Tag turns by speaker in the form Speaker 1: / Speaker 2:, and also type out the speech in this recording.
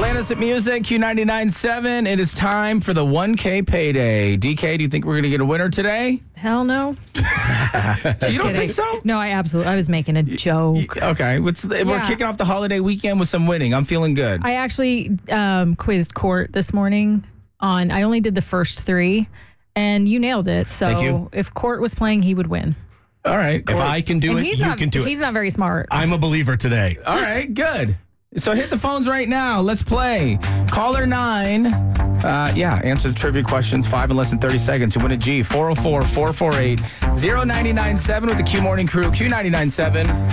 Speaker 1: Playing us at music, Q99.7. It is time for the 1K payday. DK, do you think we're going to get a winner today?
Speaker 2: Hell no.
Speaker 1: You don't think so?
Speaker 2: No, I was making a joke.
Speaker 1: Okay. We're kicking off the holiday weekend with some winning. I'm feeling good.
Speaker 2: I actually quizzed Court this morning I only did the first 3, and you nailed it. So
Speaker 3: Thank you.
Speaker 2: if Court was playing, he would win.
Speaker 1: All right.
Speaker 3: If I can do it, you can do it.
Speaker 2: He's not very smart.
Speaker 3: I'm a believer today.
Speaker 1: All right, good. So hit the phones right now. Let's play. Caller 9. Answer the trivia questions 5 in less than 30 seconds. You win a G. 404-448-0997 with the Q Morning Crew. Q99.7.